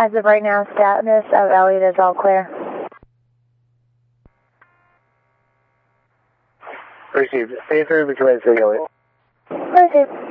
As of right now, status of Elliot is all clear. Received. Stay through, we can ready for Elliot. Received.